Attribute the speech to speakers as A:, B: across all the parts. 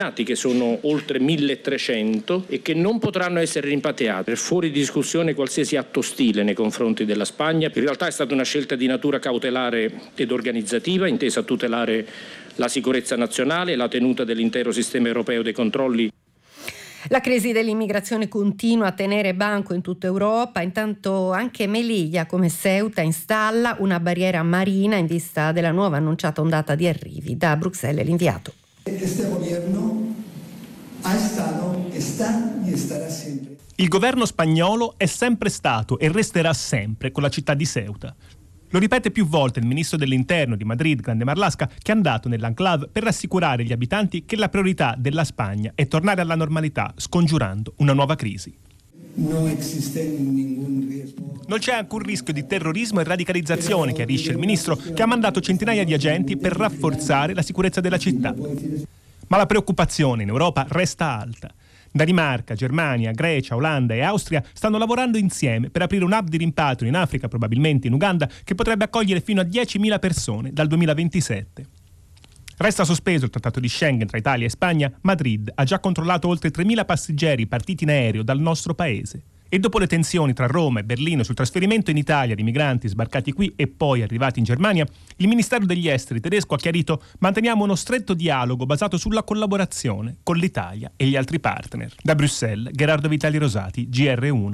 A: che sono oltre 1300 e che non potranno essere rimpatriati. È fuori discussione qualsiasi atto ostile nei confronti della Spagna. In realtà è stata una scelta di natura cautelare ed organizzativa, intesa a tutelare la sicurezza nazionale e la tenuta dell'intero sistema europeo dei controlli.
B: La crisi dell'immigrazione continua a tenere banco in tutta Europa, intanto anche Melilla, come Ceuta, installa una barriera marina in vista della nuova annunciata ondata di arrivi. Da Bruxelles l'inviato.
C: Este gobierno ha estado, está y estará siempre.
D: Il governo spagnolo è sempre stato e resterà sempre con la città di Ceuta. Lo ripete più volte il ministro dell'interno di Madrid, Grande Marlaska, che è andato nell'enclave per rassicurare gli abitanti che la priorità della Spagna è tornare alla normalità, scongiurando una nuova crisi.
C: Non
D: c'è alcun rischio di terrorismo e radicalizzazione, chiarisce il ministro, che ha mandato centinaia di agenti per rafforzare la sicurezza della città. Ma la preoccupazione in Europa resta alta. Danimarca, Germania, Grecia, Olanda e Austria stanno lavorando insieme per aprire un hub di rimpatrio in Africa, probabilmente in Uganda, che potrebbe accogliere fino a 10.000 persone dal 2027. Resta sospeso il trattato di Schengen tra Italia e Spagna. Madrid ha già controllato oltre 3.000 passeggeri partiti in aereo dal nostro paese. E dopo le tensioni tra Roma e Berlino sul trasferimento in Italia di migranti sbarcati qui e poi arrivati in Germania, il Ministero degli Esteri tedesco ha chiarito: manteniamo uno stretto dialogo basato sulla collaborazione con l'Italia e gli altri partner. Da Bruxelles, Gerardo Vitali Rosati, GR1.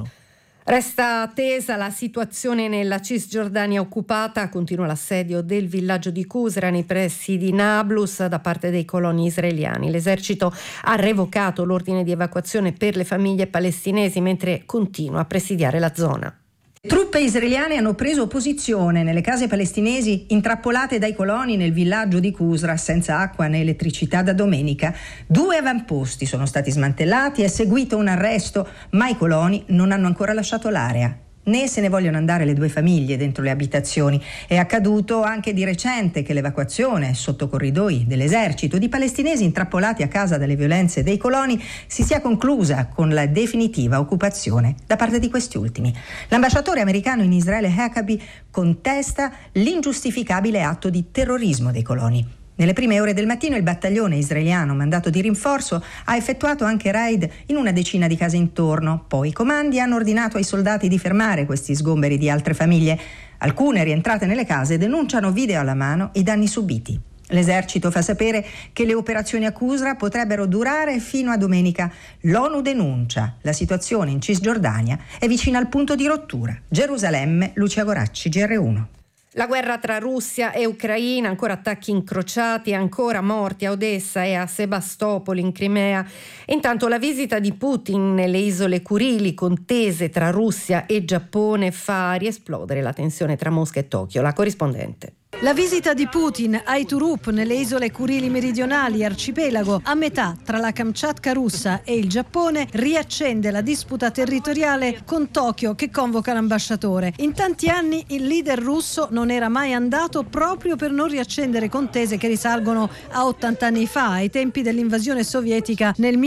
B: Resta tesa la situazione nella Cisgiordania occupata, continua l'assedio del villaggio di Qusra nei pressi di Nablus da parte dei coloni israeliani. L'esercito ha revocato l'ordine di evacuazione per le famiglie palestinesi mentre continua a presidiare la zona.
E: Truppe israeliane hanno preso posizione nelle case palestinesi intrappolate dai coloni nel villaggio di Qusra, senza acqua né elettricità da domenica. 2 avamposti sono stati smantellati, è seguito un arresto, ma i coloni non hanno ancora lasciato l'area. Né se ne vogliono andare le 2 famiglie dentro le abitazioni. È accaduto anche di recente che l'evacuazione sotto corridoi dell'esercito di palestinesi intrappolati a casa dalle violenze dei coloni si sia conclusa con la definitiva occupazione da parte di questi ultimi. L'ambasciatore americano in Israele Huckabee contesta l'ingiustificabile atto di terrorismo dei coloni. Nelle prime ore del mattino il battaglione israeliano mandato di rinforzo ha effettuato anche raid in una decina di case intorno. Poi i comandi hanno ordinato ai soldati di fermare questi sgomberi di altre famiglie. Alcune rientrate nelle case denunciano video alla mano i danni subiti. L'esercito fa sapere che le operazioni a Qusra potrebbero durare fino a domenica. L'ONU denuncia la situazione in Cisgiordania è vicina al punto di rottura. Gerusalemme, Lucia Goracci, GR1.
B: La guerra tra Russia e Ucraina, ancora attacchi incrociati, ancora morti a Odessa e a Sebastopoli in Crimea. Intanto la visita di Putin nelle isole Kurili, contese tra Russia e Giappone, fa riesplodere la tensione tra Mosca e Tokyo. La corrispondente.
F: La visita di Putin a Iturup, nelle isole Kurili meridionali, arcipelago a metà tra la Kamchatka russa e il Giappone, riaccende la disputa territoriale con Tokyo che convoca l'ambasciatore. In tanti anni il leader russo non era mai andato proprio per non riaccendere contese che risalgono a 80 anni fa, ai tempi dell'invasione sovietica nel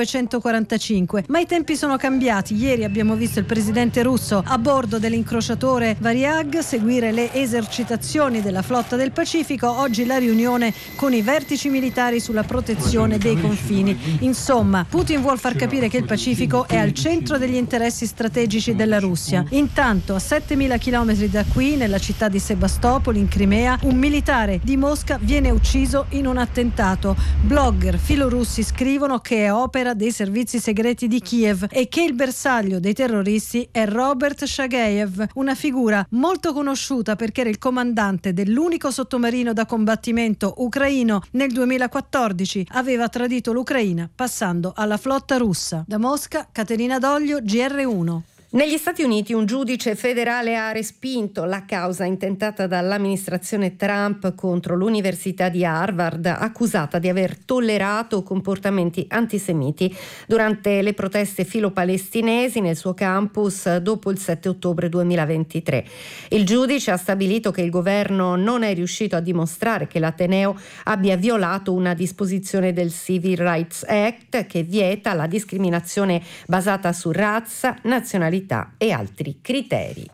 F: 1945. Ma i tempi sono cambiati. Ieri abbiamo visto il presidente russo a bordo dell'incrociatore Varyag seguire le esercitazioni della flotta del Pacifico, oggi la riunione con i vertici militari sulla protezione dei confini. Insomma, Putin vuol far capire che il Pacifico è al centro degli interessi strategici della Russia. Intanto, a 7.000 chilometri da qui, nella città di Sebastopoli, in Crimea, un militare di Mosca viene ucciso in un attentato. Blogger filorussi scrivono che è opera dei servizi segreti di Kiev e che il bersaglio dei terroristi è Robert Shagayev, una figura molto conosciuta perché era il comandante dell'unico sottomarino da combattimento ucraino nel 2014, aveva tradito l'Ucraina passando alla flotta russa. Da Mosca, Caterina Doglio, GR1.
B: Negli Stati Uniti un giudice federale ha respinto la causa intentata dall'amministrazione Trump contro l'Università di Harvard, accusata di aver tollerato comportamenti antisemiti durante le proteste filo-palestinesi nel suo campus dopo il 7 ottobre 2023. Il giudice ha stabilito che il governo non è riuscito a dimostrare che l'Ateneo abbia violato una disposizione del Civil Rights Act che vieta la discriminazione basata su razza, nazionalità e altri criteri.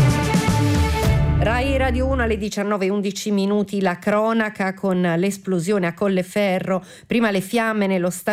B: Rai Radio 1 alle 19:11 la cronaca con l'esplosione a Colleferro, prima le fiamme nello stabilimento